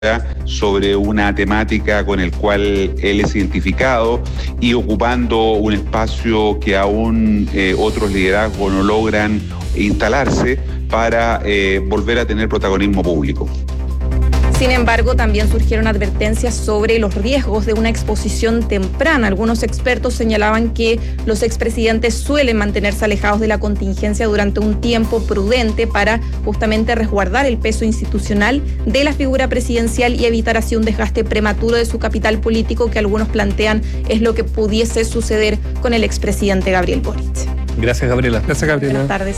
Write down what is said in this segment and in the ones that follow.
sobre una temática con el cual él es identificado y ocupando un espacio que aún otros liderazgos no logran instalarse para volver a tener protagonismo público. Sin embargo, también surgieron advertencias sobre los riesgos de una exposición temprana. Algunos expertos señalaban que los expresidentes suelen mantenerse alejados de la contingencia durante un tiempo prudente para justamente resguardar el peso institucional de la figura presidencial y evitar así un desgaste prematuro de su capital político que algunos plantean es lo que pudiese suceder con el expresidente Gabriel Boric. Gracias, Gabriela. Gracias, Gabriela. Buenas tardes.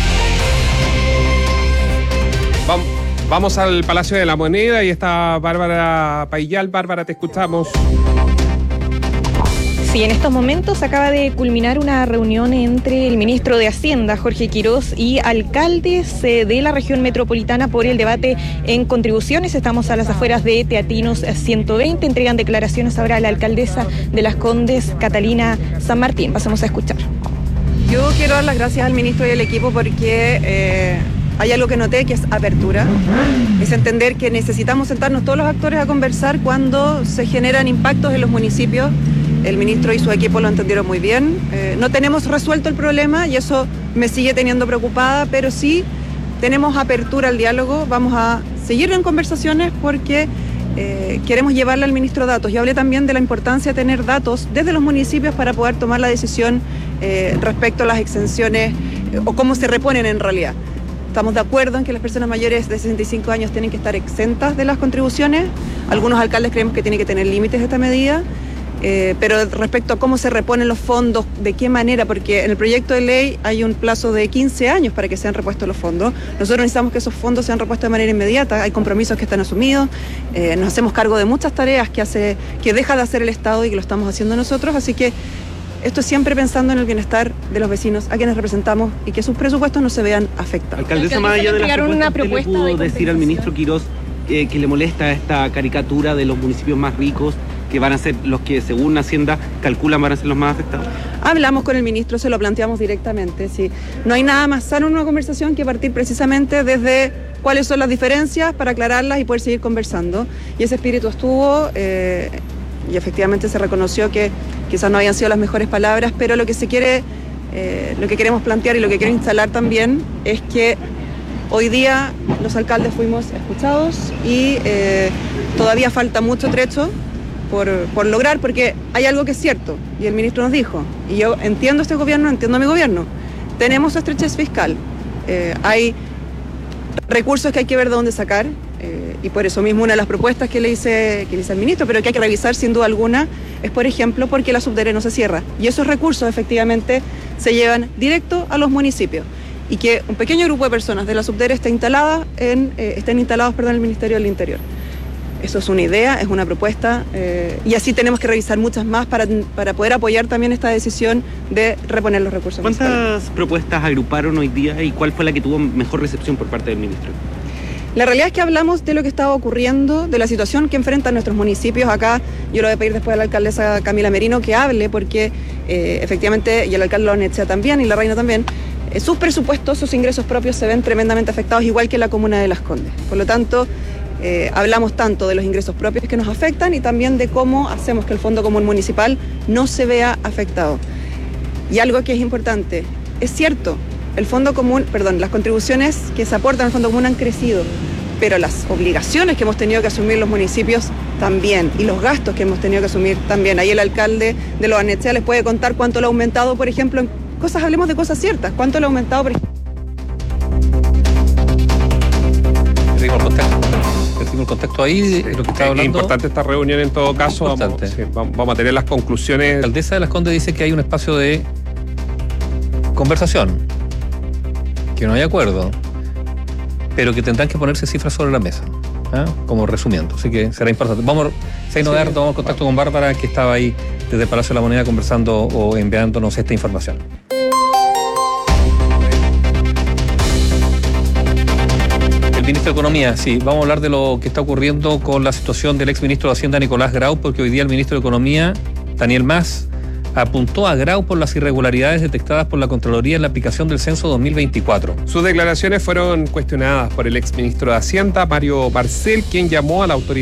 Vamos al Palacio de la Moneda y está Bárbara Paillal. Bárbara, te escuchamos. Sí, en estos momentos acaba de culminar una reunión entre el ministro de Hacienda, Jorge Quirós, y alcaldes de la región metropolitana por el debate en contribuciones. Estamos a las afueras de Teatinos 120. Entregan declaraciones ahora a la alcaldesa de Las Condes, Catalina San Martín. Pasemos a escuchar. Yo quiero dar las gracias al ministro y al equipo porque hay algo que noté, que es apertura. Es entender que necesitamos sentarnos todos los actores a conversar cuando se generan impactos en los municipios. El ministro y su equipo lo entendieron muy bien. No tenemos resuelto el problema y eso me sigue teniendo preocupada, pero sí tenemos apertura al diálogo. Vamos a seguir en conversaciones porque queremos llevarle al ministro datos. Yo hablé también de la importancia de tener datos desde los municipios para poder tomar la decisión respecto a las exenciones o cómo se reponen en realidad. Estamos de acuerdo en que las personas mayores de 65 años tienen que estar exentas de las contribuciones. Algunos alcaldes creemos que tiene que tener límites esta medida, pero respecto a cómo se reponen los fondos, de qué manera, porque en el proyecto de ley hay un plazo de 15 años para que sean repuestos los fondos. Nosotros necesitamos que esos fondos sean repuestos de manera inmediata. Hay compromisos que están asumidos, nos hacemos cargo de muchas tareas que deja de hacer el Estado y que lo estamos haciendo nosotros, así que esto es siempre pensando en el bienestar de los vecinos a quienes representamos y que sus presupuestos no se vean afectados. Alcaldesa, más allá de las propuestas, ¿usted le pudo decir al ministro Quirós que le molesta esta caricatura de los municipios más ricos, que van a ser los que, según Hacienda, calculan van a ser los más afectados? Hablamos con el ministro, se lo planteamos directamente. Sí. No hay nada más sano en una conversación que partir precisamente desde cuáles son las diferencias para aclararlas y poder seguir conversando. Y ese espíritu estuvo y efectivamente se reconoció que quizás no habían sido las mejores palabras, pero lo que se quiere, lo que queremos plantear y lo que quiero instalar también es que hoy día los alcaldes fuimos escuchados y todavía falta mucho trecho por lograr, porque hay algo que es cierto, y el ministro nos dijo, y yo entiendo este gobierno, entiendo a mi gobierno, tenemos estrechez fiscal, hay recursos que hay que ver de dónde sacar, y por eso mismo una de las propuestas que le hice al ministro, pero que hay que revisar sin duda alguna, es por ejemplo porque la Subdere no se cierra, y esos recursos efectivamente se llevan directo a los municipios, y que un pequeño grupo de personas de la Subdere estén instalados en el Ministerio del Interior. Eso es una idea, es una propuesta, y así tenemos que revisar muchas más para poder apoyar también esta decisión de reponer los recursos. ¿Cuántas propuestas agruparon hoy día y cuál fue la que tuvo mejor recepción por parte del ministro? La realidad es que hablamos de lo que estaba ocurriendo, de la situación que enfrentan nuestros municipios. Acá yo lo voy a pedir después a la alcaldesa Camila Merino que hable, porque efectivamente, y el alcalde Loanetxea también, y la reina también, sus presupuestos, sus ingresos propios se ven tremendamente afectados, igual que la comuna de Las Condes. Por lo tanto, hablamos tanto de los ingresos propios que nos afectan y también de cómo hacemos que el Fondo Común Municipal no se vea afectado. Y algo que es importante, es cierto, las contribuciones que se aportan al Fondo Común han crecido, pero las obligaciones que hemos tenido que asumir los municipios también, y los gastos que hemos tenido que asumir también. Ahí el alcalde de Loanetxea les puede contar cuánto lo ha aumentado, por ejemplo, hablemos de cosas ciertas, cuánto lo ha aumentado, por ejemplo. Perdimos el contacto ahí de lo que estaba hablando. Es importante esta reunión en todo caso. Vamos a tener las conclusiones. La alcaldesa de Las Condes dice que hay un espacio de conversación, que no hay acuerdo, pero que tendrán que ponerse cifras sobre la mesa, como resumiendo. Así que será importante. Tomamos contacto con Bárbara, que estaba ahí desde el Palacio de la Moneda conversando o enviándonos esta información. El ministro de Economía, sí, vamos a hablar de lo que está ocurriendo con la situación del exministro de Hacienda, Nicolás Grau, porque hoy día el ministro de Economía, Daniel Mas, apuntó a Grau por las irregularidades detectadas por la Contraloría en la aplicación del censo 2024. Sus declaraciones fueron cuestionadas por el exministro de Hacienda, Mario Marcel, quien llamó a la autoridad